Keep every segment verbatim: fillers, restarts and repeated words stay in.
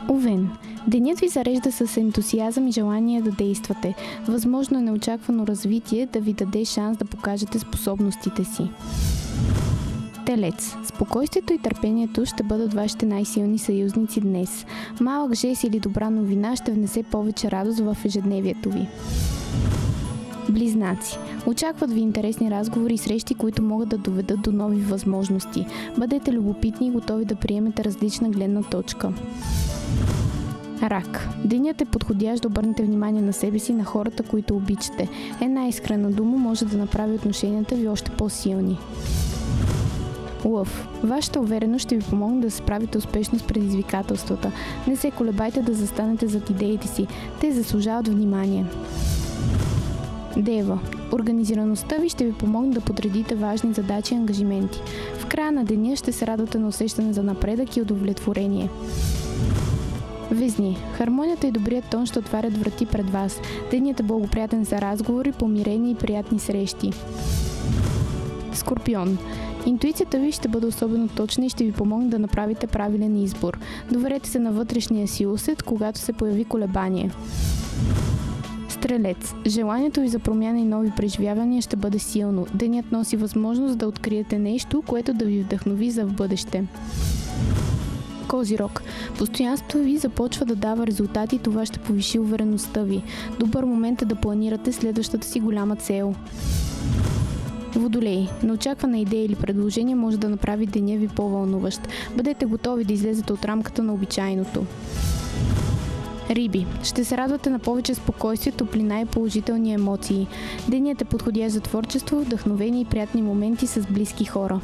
Овен. Денят ви зарежда с ентусиазъм и желание да действате. Възможно е неочаквано развитие да ви даде шанс да покажете способностите си. Телец. Спокойствието и търпението ще бъдат вашите най-силни съюзници днес. Малък жест или добра новина ще внесе повече радост в ежедневието ви. Близнаци. Очакват ви интересни разговори и срещи, които могат да доведат до нови възможности. Бъдете любопитни и готови да приемете различна гледна точка. Рак. Денят е подходящ да обърнете внимание на себе си и на хората, които обичате. Една искрена дума може да направи отношенията ви още по-силни. Лъв. Вашата увереност ще ви помогне да се справите успешно с предизвикателствата. Не се колебайте да застанете зад идеите си. Те заслужават внимание. Дева. Организираността ви ще ви помогне да подредите важни задачи и ангажименти. В края на деня ще се радвате на усещане за напредък и удовлетворение. Везни. Хармонията и добрият тон ще отварят врати пред вас. Денят е благоприятен за разговори, помирение и приятни срещи. Скорпион. Интуицията ви ще бъде особено точна и ще ви помогне да направите правилен избор. Доверете се на вътрешния си усет, когато се появи колебание. Стрелец. Желанието ви за промяна и нови преживявания ще бъде силно. Денят носи възможност да откриете нещо, което да ви вдъхнови за в бъдеще. Козирог. Постоянството ви започва да дава резултати и това ще повиши увереността ви. Добър момент е да планирате следващата си голяма цел. Водолей. Неочаквана идея или предложение може да направи деня ви по-вълнуващ. Бъдете готови да излезете от рамката на обичайното. Риби. Ще се радвате на повече спокойствие, топлина и положителни емоции. Денят е подходящ за творчество, вдъхновение и приятни моменти с близки хора.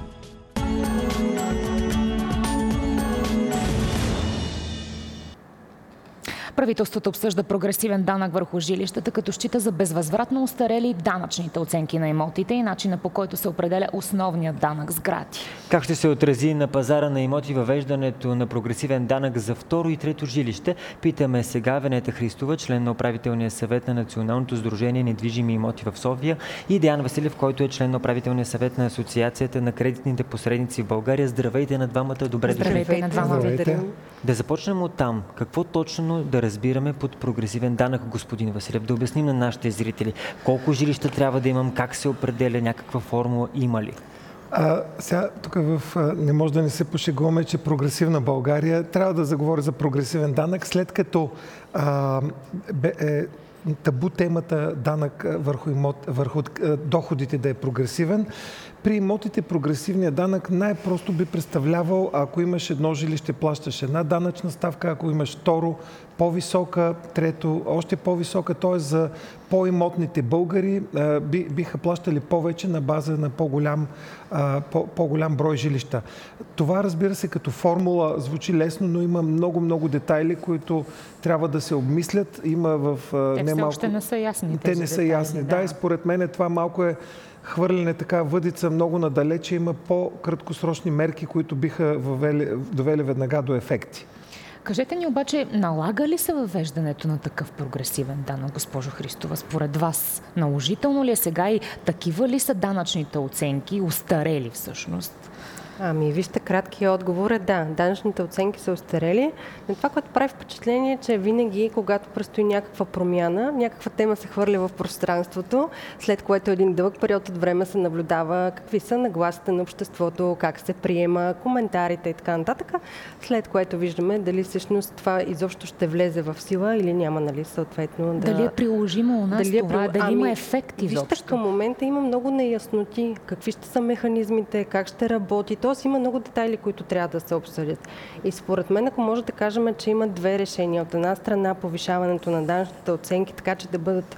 Правителството обсъжда прогресивен данък върху жилищата, като счита за безвъзвратно остарели данъчните оценки на имотите и начина, по който се определя основният данък сгради. Как ще се отрази на пазара на имоти въвеждането на прогресивен данък за второ и трето жилище? Питаме сега Венета Христова, член на управителния съвет на Националното сдружение недвижими имоти в София, и Деян Василев, който е член на управителния съвет на Асоциацията на кредитните посредници в България. Здравейте на двамата, добре дошли. Здравейте на двамата. Да започнем от там. Какво точно да разбираме под прогресивен данък, господин Василев? Да обясним на нашите зрители колко жилища трябва да имам, как се определя, някаква формула има ли? А, сега, тук в, не може да не се пошегуваме, че прогресивна България трябва да заговори за прогресивен данък, след като а, бе, е, табу темата данък върху, имот, върху доходите да е прогресивен. При имотите прогресивният данък най-просто би представлявал, ако имаш едно жилище, плащаш една данъчна ставка, ако имаш второ, по-висока, трето, още по-висока, т.е. за по-имотните българи би, биха плащали повече на база на по-голям, по, по-голям брой жилища. Това, разбира се, като формула звучи лесно, но има много-много детайли, които трябва да се обмислят. Има в Те немалко... още не са ясни. Те не са детайли, ясни. Да. да, и според мен това малко е хвърляне така въдица много надалече. Има по-краткосрочни мерки, които биха въвели, довели веднага до ефекти. Кажете ни обаче, налага ли се въвеждането на такъв прогресивен данък, госпожо Христова? Според вас наложително ли е сега и такива ли са данъчните оценки, устарели всъщност? Ами, вижте, краткият отговор е да. Данъчните оценки са остарели. Но това, което прави впечатление, е, че винаги, когато предстои някаква промяна, някаква тема се хвърля в пространството, след което един дълъг период от време се наблюдава какви са нагласите на обществото, как се приема, коментарите и така нататък, след което виждаме дали всъщност това изобщо ще влезе в сила или няма, нали, съответно. Да... Дали е приложимо у нас дали е това, при... дали ами, има ефект изобщо? Вижте, към момента има много неясноти. Какви ще са механизмите, как ще работи. Тоест има много детайли, които трябва да се обсъдят. И според мен, ако може да кажем, че има две решения. От една страна повишаването на данъчните оценки, така че да бъдат,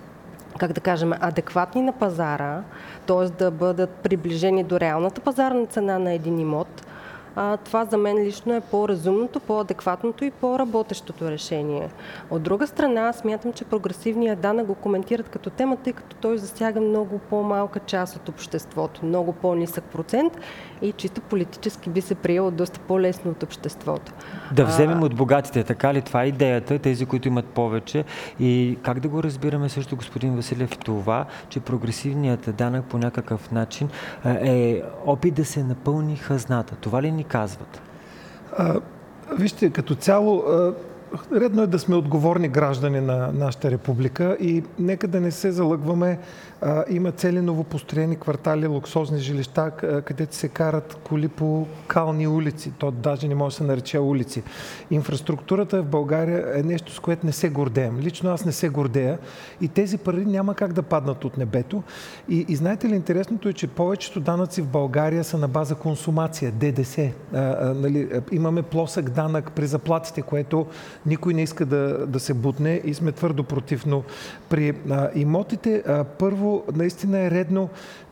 как да кажем, адекватни на пазара, т.е. да бъдат приближени до реалната пазарна цена на един имот. А, това за мен лично е по-разумното, по-адекватното и по-работещото решение. От друга страна, смятам, че прогресивният данък го коментират като тема, тъй като той засяга много по-малка част от обществото, много по-нисък процент и чисто политически би се приело доста по-лесно от обществото. Да вземем а... от богатите, така ли? Това е идеята, тези, които имат повече. И как да го разбираме също, господин Василев, това, че прогресивният данък по някакъв начин е опит да се напълни хазната. Това ли ни казват? А, Вижте, като цяло, редно е да сме отговорни граждани на нашата република и нека да не се залъгваме. Има цели новопостроени квартали, луксозни жилища, където се карат коли по кални улици. То даже не може да се нарече улици. Инфраструктурата в България е нещо, с което не се гордеем. Лично аз не се гордея и тези пари няма как да паднат от небето. И, и знаете ли, интересното е, че повечето данъци в България са на база консумация, ДДС. А, а, нали, имаме плосък данък при заплатите, което никой не иска да, да се бутне и сме твърдо против. Но при а, имотите, а, първо, наистина е редно.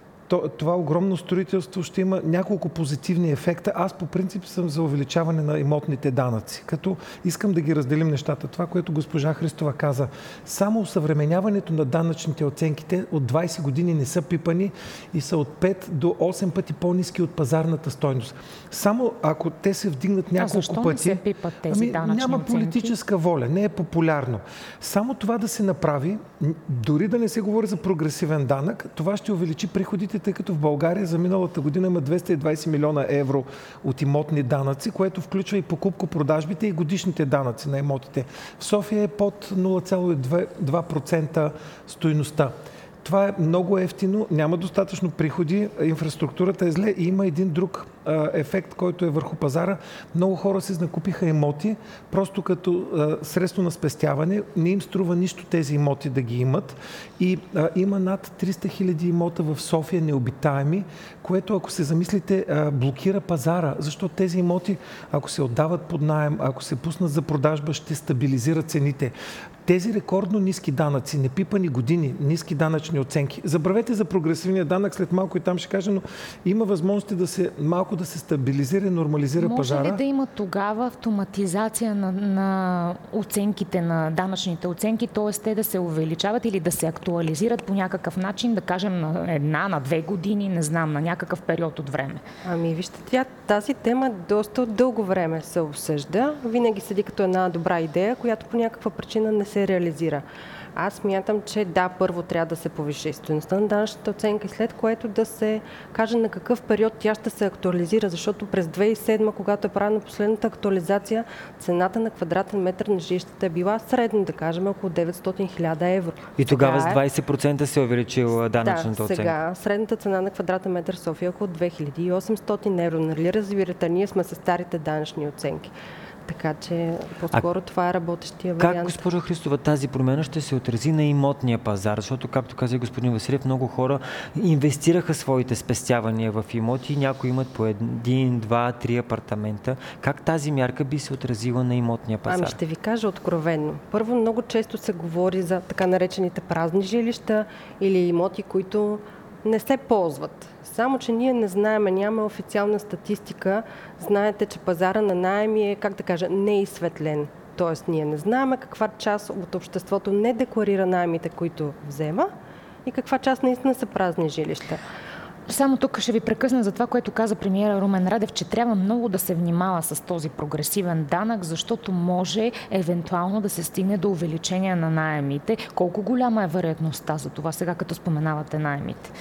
Това огромно строителство ще има няколко позитивни ефекта. Аз по принцип съм за увеличаване на имотните данъци, като искам да ги разделим нещата. Това, което госпожа Христова каза, само усъвременяването на данъчните оценките от двайсет години не са пипани и са от пет до осем пъти по-ниски от пазарната стойност. Само ако те се вдигнат няколко а защо пъти, не се пипат тези ами, данъчни няма оценки? Политическа воля, не е популярно. Само това да се направи, дори да не се говори за прогресивен данък, това ще увеличи приходите, тъй като в България за миналата година има двеста и двайсет милиона евро от имотни данъци, което включва и покупко-продажбите и годишните данъци на имотите. В София е под нула цяло и две процента стойността. Това е много ефтино, няма достатъчно приходи, инфраструктурата е зле и има един друг а, ефект, който е върху пазара. Много хора се накупиха имоти, просто като а, средство на спестяване. Не им струва нищо тези имоти да ги имат. И а, има над триста хиляди имота в София необитаеми, което, ако се замислите, а, блокира пазара, защото тези имоти, ако се отдават под наем, ако се пуснат за продажба, ще стабилизират цените. Тези рекордно ниски данъци, непипани години, ниски данъчни оценки. Забравете за прогресивния данък, след малко и там ще кажа, но има възможности да се малко да се стабилизира и нормализира Може пазара. Може ли да има тогава автоматизация на, на оценките, на данъчните оценки, т.е. те да се увеличават или да се актуализират по някакъв начин, да кажем на една, на две години, не знам, на някакъв период от време? Ами вижте, тя, тази тема доста дълго време се обсъжда. Винаги седи като една добра идея, която по някаква причина не се реализира. Аз смятам, че да, първо трябва да се повиши стойността на данъчната оценка и след което да се каже на какъв период тя ще се актуализира, защото през две хиляди и седма, когато е правена последната актуализация, цената на квадратен метър на жилищата е била средно, да кажем, около деветстотин хиляди евро. И тогава сега с двайсет процента се е увеличила данъчната да, оценка. сега средната цена на квадратен метър в София е около две хиляди и осемстотин евро. Нали разбирате, ние сме с старите данъчни оценки. Така че по-скоро а това е работещия вариант. Как, госпожо Христова, тази промяна ще се отрази на имотния пазар? Защото, както каза господин Василев, много хора инвестираха своите спестявания в имоти. Някои имат по един, два, три апартамента. Как тази мярка би се отразила на имотния пазар? Ами ще ви кажа откровенно. Първо, много често се говори за така наречените празни жилища или имоти, които не се ползват. Само, че ние не знаем, няма официална статистика. Знаете, че пазара на наеми е, как да кажа, неизсветлен. Тоест, ние не знаем каква част от обществото не декларира наемите, които взема и каква част наистина са празни жилища. Само тук ще ви прекъсна за това, което каза премиера Румен Радев, че трябва много да се внимава с този прогресивен данък, защото може евентуално да се стигне до увеличение на наемите. Колко голяма е вероятността за това сега, като споменавате наемите?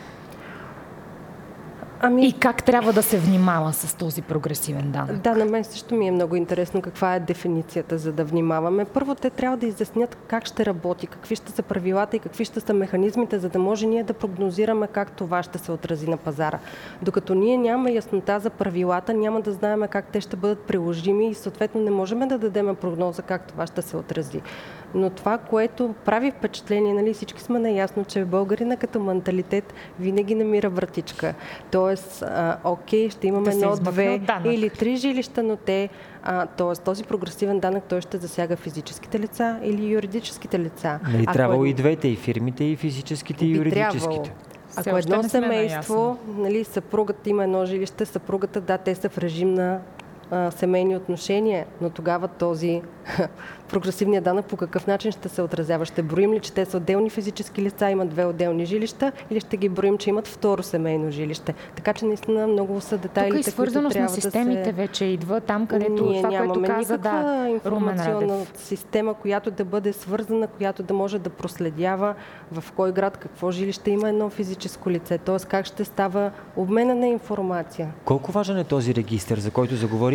Ами... И как трябва да се внимава с този прогресивен данък? Да, на мен също ми е много интересно каква е дефиницията, за да внимаваме. Първо, те трябва да изяснят как ще работи, какви ще са правилата и какви ще са механизмите, за да може ние да прогнозираме как това ще се отрази на пазара. Докато ние нямаме яснота за правилата, няма да знаем как те ще бъдат приложими и съответно не можем да дадем прогноза как това ще се отрази. Но това, което прави впечатление, нали, всички сме наясно, че българина като менталитет винаги намира вратичка. Тоест, а, окей, ще имаме едно, две или три жилища, но те, а, тоест, този прогресивен данък, той ще засяга физическите лица или юридическите лица. Нали, трябвало и двете, и фирмите, и физическите, и юридическите. Ако едно семейство, нали, съпругата има едно жилище, съпругата, да, те са в режим на а, семейни отношения, но тогава този прогресивният данък по какъв начин ще се отразява? Ще броим ли, че те са отделни физически лица, имат две отделни жилища, или ще ги броим, че имат второ семейно жилище? Така че наистина много са детайлите, тук и свързаност на системите да се... вече идва там, където ние това, което каза, да, информационна система, която да бъде свързана, която да може да проследява в кой град какво жилище има едно физическо лице. Т.е. как ще става обмена на информация. Колко важен е този регистър, за който заговори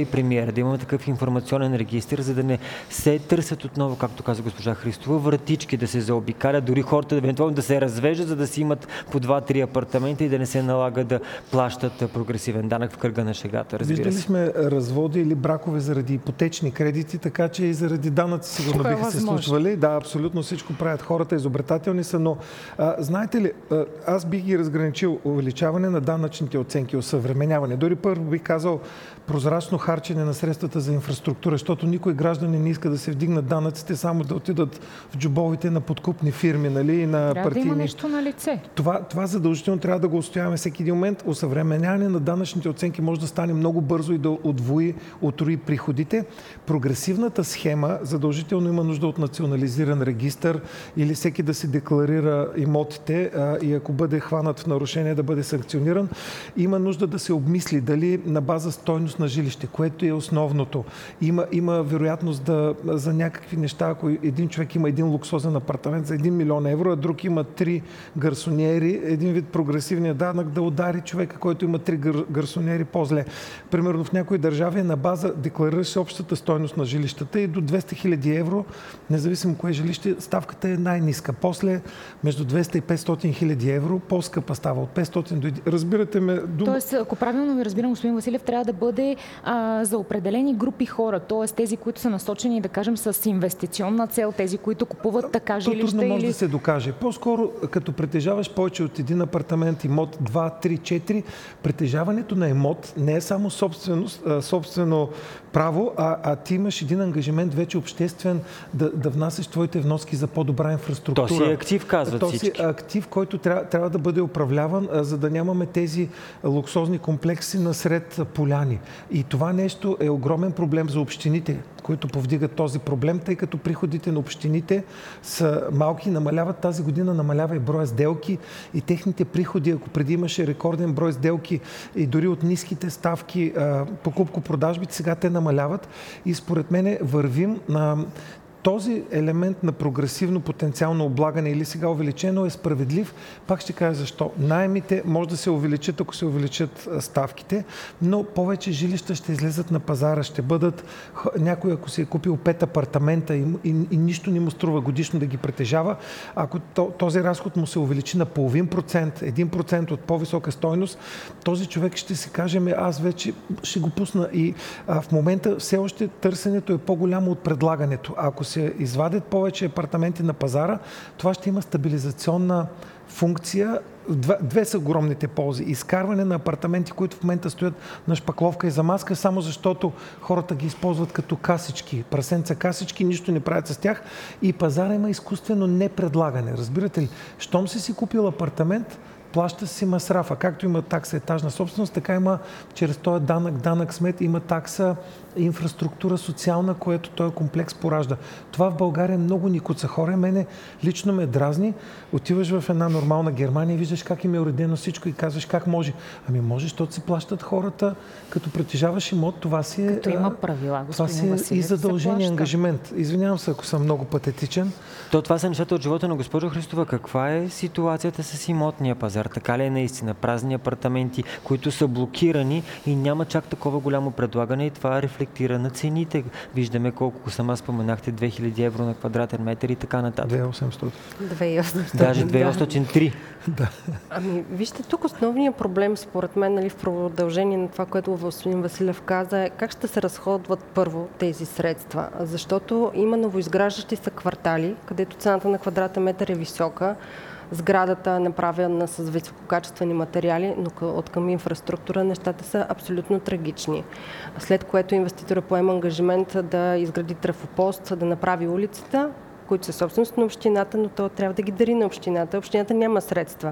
и премиера, да имаме такъв информационен регистр, за да не се търсят отново, както каза госпожа Христова, вратички да се заобикалят, дори хората евентуално да се развеждат, за да си имат по два-три апартамента и да не се налага да плащат прогресивен данък в кръга на шегата, разбира се. Виждали сме разводи или бракове заради ипотечни кредити, така че и заради данъци сигурно биха се случвали. Да, абсолютно всичко правят хората, изобретателни са, но а, знаете ли, а, аз бих ги разграничил увеличаване на данъчните оценки, осъвременяване. Дори първо бих казал прозрачно харчене на средствата за инфраструктура, защото никой гражданин не иска да се вдигнат данъците, само да отидат в джобовите на подкупни фирми, нали, и на трябва партийни. Да има нещо на лице. Това, това задължително трябва да го устояваме всеки един момент. Осъвременяване на данъчните оценки може да стане много бързо и да удвои, утрои приходите. Прогресивната схема задължително има нужда от национализиран регистър или всеки да си декларира имотите а, и ако бъде хванат в нарушение да бъде санкциониран. Има нужда да се обмисли дали на база стойност на жилище, което е основното. Има, има вероятност да, за някакви неща, ако един човек има един луксозен апартамент за един милион евро, а друг има три гарсониери, един вид прогресивния данък да удари човека, който има три гар, гарсониери по-зле. Примерно в някои държави на база декларираш общата стойност на жилищата и до двеста хиляди евро, независимо кое жилище, ставката е най-ниска. После между двеста и петстотин хиляди евро по-скъпа става от петстотин до... Разбирате ме... Дум... Тоест, ако правилно ви разбирам, господин Василев, трябва да бъде а, за определени групи хора, т.е. тези, които са насочени, да кажем, с инвестиционна цел, тези, които купуват така жилища. То трудно може или... да се докаже. По-скоро, като притежаваш повече от един апартамент, имот два, три, четири, притежаването на имот не е само собственост, а, собствено право, а, а ти имаш един ангажимент вече обществен да, да внасяш твоите вноски за по-добра инфраструктура. То си е актив, казват То всички. си е актив, който трябва, трябва да бъде управляван, а, за да нямаме тези луксозни комплекси насред поляни. И това нещо е огромен проблем за общините, които повдигат този проблем, тъй като приходите на общините са малки, намаляват тази година, намалява и броя сделки и техните приходи, ако преди имаше рекорден брой сделки и дори от ниските ставки покупко-продажбите, сега те намаляват и според мен вървим на този елемент на прогресивно потенциално облагане или сега увеличено е справедлив. Пак ще кажа защо. Наемите може да се увеличат, ако се увеличат ставките, но повече жилища ще излезат на пазара, ще бъдат някой, ако си е купил пет апартамента и, и, и нищо не му струва годишно да ги притежава, ако този разход му се увеличи на половин процент, един процент от по-висока стойност, този човек ще си каже, аз вече ще го пусна и а, в момента все още търсенето е по-голямо от предлагането. Ако се извадят повече апартаменти на пазара, това ще има стабилизационна функция. Два, две са огромните ползи. Изкарване на апартаменти, които в момента стоят на шпакловка и замазка, само защото хората ги използват като касички, прасенца касички, нищо не правят с тях и пазара има изкуствено непредлагане. Разбирате ли? Щом си си купил апартамент, плаща си масрафа. Както има такса етажна собственост, така има чрез този данък, данък смет, има такса инфраструктура социална, което този комплекс поражда. Това в България е много ни куца. Хора, мене лично ме дразни. Отиваш в една нормална Германия и виждаш как им е уредено всичко и казваш как може. Ами може, защото си плащат хората, като притежаваш имот, това си е... Като има правила, това си е и задължение, ангажимент. Извинявам се, ако съм много патетичен. То това са нещата от живота на госпожа Христова. Каква е ситуацията с имотния пазар? Така ли е наистина? Празни апартаменти, които са блокирани и няма чак такова голямо предлагане и това рефлектира на цените. Виждаме колко сама споменахте, две хиляди евро на квадратен метър и така нататък. две хиляди и осемстотин. две хиляди и осемстотин. Даже две хиляди и осемстотин и три. Да. Ами, вижте, тук основният проблем, според мен, нали, в продължение на това, което господин Василев каза, е как ще се разходват първо тези средства. Защото има новоизграждащи се квартали, където цената на квадратен метър е висока, сградата е направена с висококачествени материали, но от към инфраструктура нещата са абсолютно трагични. След което инвеститора поема ангажимент да изгради трафопост, да направи улицата, които са собственост на общината, но то трябва да ги дари на общината. Общината няма средства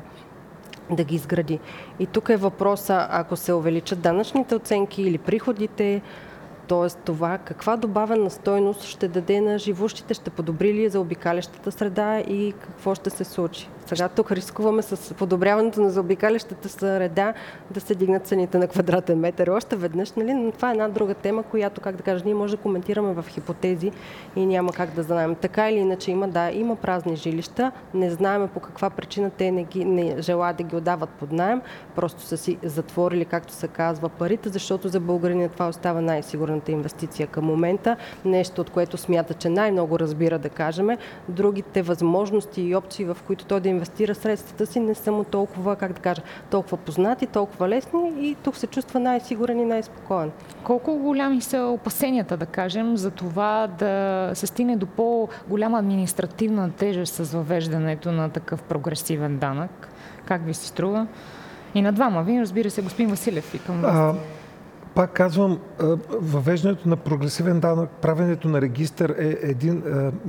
да ги изгради. И тук е въпроса, ако се увеличат данъчните оценки или приходите, т.е. това каква добавена стойност ще даде на живущите, ще подобри ли за обикалящата среда и какво ще се случи. Сега тук рискуваме с подобряването на заобикалящата среда да се дигнат цените на квадратен метър. Още веднъж, нали? Но това е една друга тема, която, как да кажа, ние може да коментираме в хипотези и няма как да знаем. Така или иначе има, да, има празни жилища, не знаем по каква причина те не, ги, не желаят да ги отдават под наем, просто са си затворили, както се казва, парите, защото за българина това остава най-сигурната инвестиция към момента. Нещо, от което смята, че най-много разбира, да кажем. Другите възможности и опции, в които той да инвестира средствата си, не са му толкова, как да кажа, толкова познати, толкова лесни и тук се чувства най-сигурен и най-спокоен. Колко голями са опасенията, да кажем, за това да се стигне до по-голяма административна тежест с въвеждането на такъв прогресивен данък? Как ви се струва? И на двама ви, разбира се, господин Василев, и към вас. А, пак казвам, въвеждането на прогресивен данък, правенето на регистър е един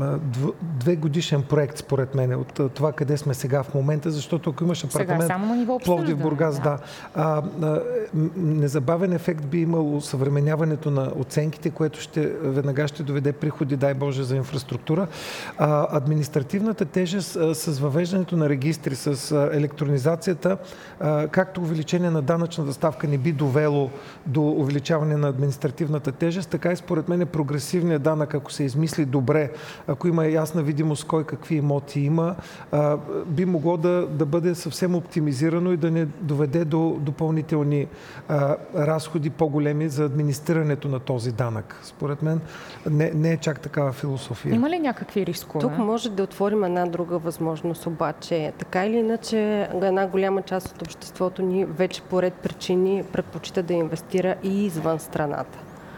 две годишен проект, според мен, от това къде сме сега в момента, защото ако имаш апартамент в Пловдив, Бургас, да. А, а, незабавен ефект би имало съвременяването на оценките, което ще веднага ще доведе приходи, дай Боже, за инфраструктура. А, административната тежест а, с въвеждането на регистри, с а, електронизацията, а, както увеличение на данъчната ставка не би довело до увеличаване на административната тежест, така и според мен е прогресивният данък, ако се измисли добре, ако има ясна видимост кой какви имоти има, а, би могло да, да бъде съвсем оптимизирано и да не доведе до допълнителни а, разходи по-големи за администрирането на този данък. Според мен не, не е чак такава философия. Има ли някакви рискове? Тук може да отворим една друга възможност, обаче така или иначе една голяма част от обществото ни вече по ред причини предпочита да инвестира и извън страната.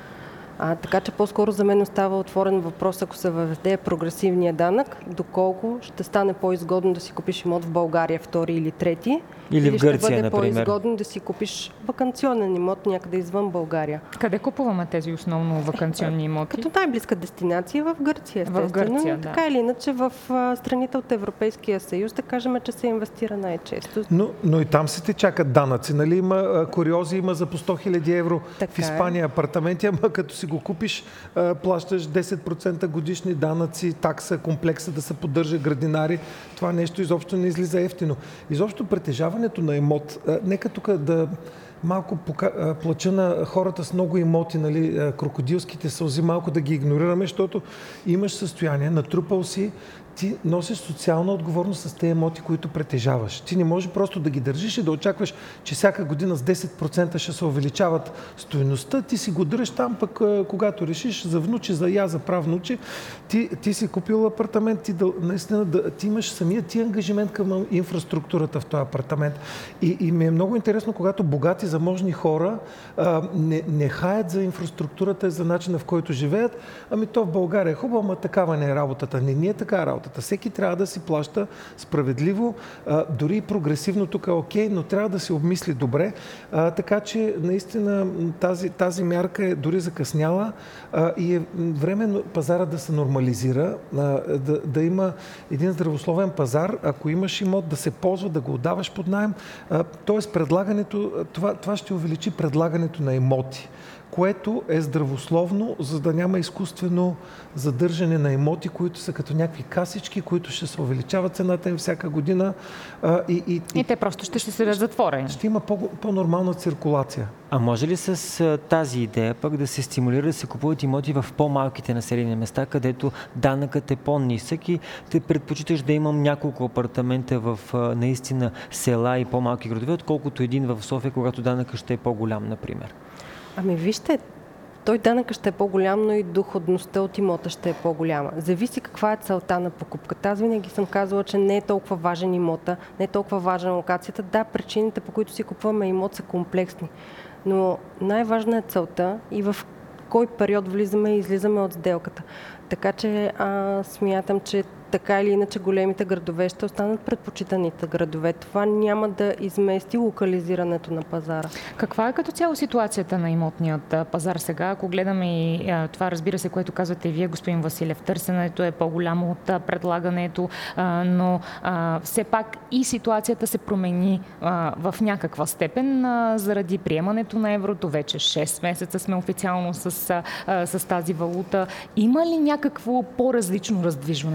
А, така че по-скоро за мен остава отворен въпрос, ако се въведе прогресивния данък, доколко ще стане по-изгодно да си купиш имот в България втори или трети, или, или в Гърция, ще бъде например. По-изгодно да си купиш ваканционен имот някъде извън България. Къде купуваме тези основно ваканционни имоти? Като най-близка дестинация в Гърция, естествено. В Гърция, но да. Така или иначе в страните от Европейския съюз, да кажем, че се инвестира най-често. Но, но и там се те чакат данъци. Нали? Има куриози, има за по сто хиляди евро така в Испания е. апартаменти, ама като си го купиш, плащаш десет процента годишни данъци, такса, комплекса да се поддържа, градинари. Това нещо изобщо не излиза ефтино. Изобщо притежаването на имот. Нека тук да малко пока, плача на хората с много имоти, нали, крокодилските сълзи, малко да ги игнорираме, защото имаш състояние, натрупал си, ти носиш социална отговорност с тези имоти, които притежаваш. Ти не можеш просто да ги държиш и да очакваш, че всяка година с десет процента ще се увеличават стойността. Ти си го държиш там, пък когато решиш за внучи, за я, за правнучи, ти, ти си купил апартамент, ти, да, наистина, да, ти имаш самия ти ангажимент към инфраструктурата в този апартамент. И, и ми е много интересно, когато богати, заможни хора а, не, не хаят за инфраструктурата, за начина в който живеят, ами то в България е хубаво, ама такава не е работата. Не, не е така работа. Всеки трябва да си плаща справедливо, а, дори и прогресивно тук е окей, но трябва да се обмисли добре. А, така че наистина тази, тази мярка е дори закъсняла а, и е време пазара да се нормализира, а, да, да има един здравословен пазар, ако имаш имот, да се ползва, да го отдаваш под наем. А, тоест предлагането, това, това ще увеличи предлагането на имоти, което е здравословно, за да няма изкуствено задържане на имоти, които са като някакви касички, които ще се увеличават цената им всяка година. А, и, и, и, и те просто ще се седят затворени. Ще има по, по-нормална циркулация. А може ли с а, тази идея пък да се стимулира да се купуват имоти в по-малките населени места, където данъкът е по-нисък и те предпочиташ да имам няколко апартамента в а, наистина села и по-малки градове, отколкото един в София, когато данъкът ще е по-голям, например? Ами вижте, той данъка ще е по-голям, но и доходността от имота ще е по-голяма. Зависи каква е целта на покупката. Аз винаги съм казвала, че не е толкова важен имота, не е толкова важна локацията. Да, причините, по които си купуваме имот, са комплексни, но най-важна е целта и в кой период влизаме и излизаме от сделката. Така че а, смятам, че така или иначе големите градове ще останат предпочитаните градове. Това няма да измести локализирането на пазара. Каква е като цяло ситуацията на имотният пазар сега? Ако гледаме и а, това, разбира се, което казвате и вие, господин Василев, търсенето е по-голямо от а, предлагането, а, но а, все пак и ситуацията се промени а, в някаква степен а, заради приемането на еврото. Вече шест месеца сме официално с, а, с тази валута. Има ли някакво по-различно раздвижване на пазара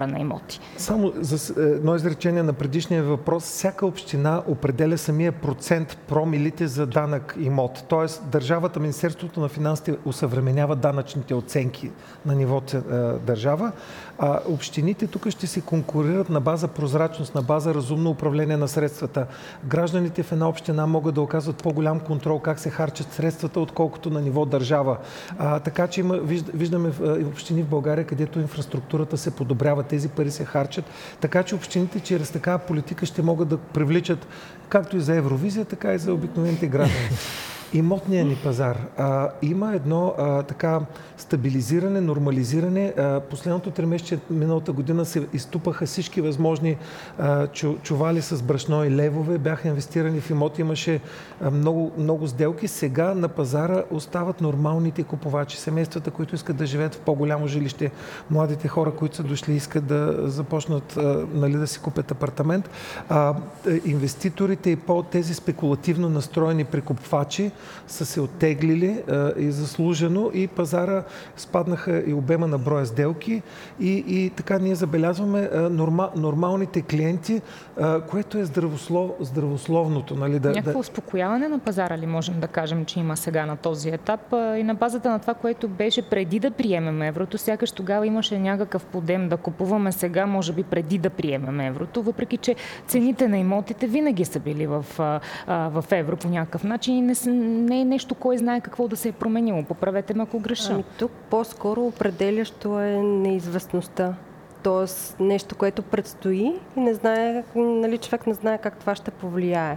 на имоти. Само за едно изречение на предишния въпрос, всяка община определя самия процент промилите за данък имот. Тоест държавата, Министерството на финансите усъвременява данъчните оценки на ниво държава, а общините тук ще се конкурират на база прозрачност, на база разумно управление на средствата. Гражданите в една община могат да оказват по-голям контрол как се харчат средствата, отколкото на ниво държава. А, така че има, виждаме в общини в България, където инфраструктурата се подобрява, тези пари се харчат. Така че общините чрез такава политика ще могат да привличат както и за Евровизия, така и за обикновените граждани. Имотният ни пазар. А, има едно а, така стабилизиране, нормализиране. А, последното тримесечие миналата година се изтупаха всички възможни а, чу, чували с брашно и левове. Бяха инвестирани в имоти, имаше а, много, много сделки. Сега на пазара остават нормалните купувачи. Семействата, които искат да живеят в по-голямо жилище. Младите хора, които са дошли, искат да започнат а, нали, да си купят апартамент. А, инвеститорите и по-тези спекулативно настроени прикупвачи са се оттеглили а, и заслужено и пазара спаднаха и обема на броя сделки и, и така ние забелязваме а, норма, нормалните клиенти, а, което е здравослов, здравословното. Нали, да, Някакво да... успокояване на пазара ли можем да кажем, че има сега на този етап а, и на базата на това, което беше преди да приемем еврото, сякаш тогава имаше някакъв подем да купуваме сега, може би преди да приемем еврото, въпреки че цените на имотите винаги са били в, а, в евро по някакъв начин и не са не е нещо, кой знае какво да се е променило. Поправете ме, ако греша. Ами тук по-скоро определящо е неизвестността. Тоест нещо, което предстои и не знае, нали, човек не знае как това ще повлияе.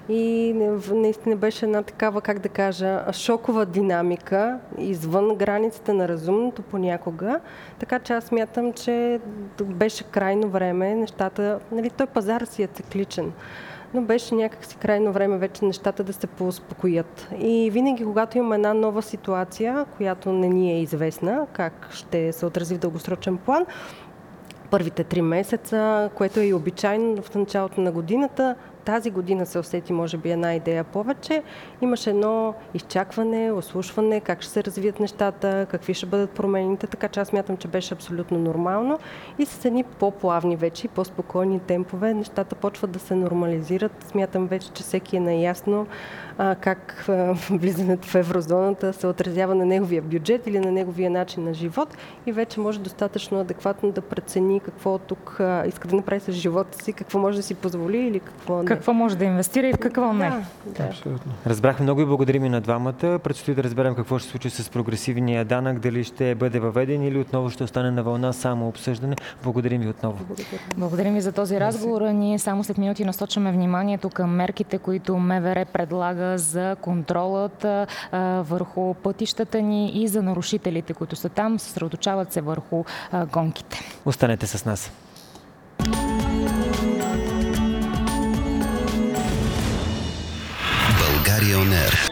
И наистина беше една такава, как да кажа, шокова динамика извън границите на разумното понякога. Така че аз смятам, че беше крайно време нещата, нали, той пазар си е цикличен. Но беше някакси крайно време вече нещата да се поуспокоят. И винаги, когато имаме една нова ситуация, която не ни е известна, как ще се отрази в дългосрочен план, първите три месеца, което е и обичайно в началото на годината, тази година се усети, може би, една идея повече. Имаше едно изчакване, ослушване, как ще се развият нещата, какви ще бъдат промените, така че аз смятам, че беше абсолютно нормално. И с едни по-плавни вече, по-спокойни темпове, нещата почват да се нормализират. Смятам вече, че всеки е наясно а, как а, влизането в еврозоната се отразява на неговия бюджет или на неговия начин на живот и вече може достатъчно адекватно да прецени какво тук а, иска да направи с живота си, какво може да си позволи или какво не. Какво може да инвестира и в какво не. Да, да. Абсолютно. Разбрахме много и благодарим и на двамата. Предстои да разберем какво ще се случи с прогресивния данък, дали ще бъде въведен или отново ще остане на вълна само обсъждане. Благодарим ви отново. Благодаря. Благодарим ви за този разговор. Ние само след минути насочваме вниманието към мерките, които МВР предлага за контролът а, върху пътищата ни и за нарушителите, които са там, съсредоточават се върху а, гонките. Останете с нас. България On Air.